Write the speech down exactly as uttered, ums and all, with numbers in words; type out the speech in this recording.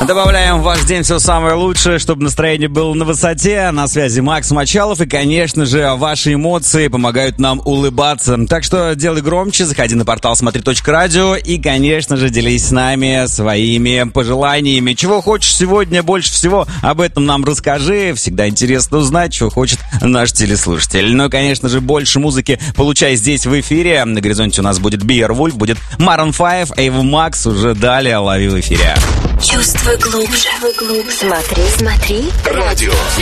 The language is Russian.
Добавляем в ваш день все самое лучшее, чтобы настроение было на высоте. На связи Макс Мочалов. И, конечно же, ваши эмоции помогают нам улыбаться. Так что делай громче, заходи на портал смотри точка радио и, конечно же, делись с нами своими пожеланиями. Чего хочешь сегодня больше всего, об этом нам расскажи. Всегда интересно узнать, чего хочет наш телеслушатель. Ну и, конечно же, больше музыки получай здесь в эфире. На горизонте у нас будет Beowulf, будет Maroon пять, Ava Max. Уже далее лови в эфире. Чувствуй глубже. Смотри, смотри. Радио